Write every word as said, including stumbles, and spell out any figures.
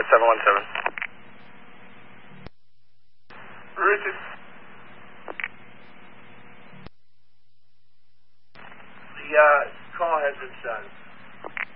seven one seven. Richard. The uh, call has been started.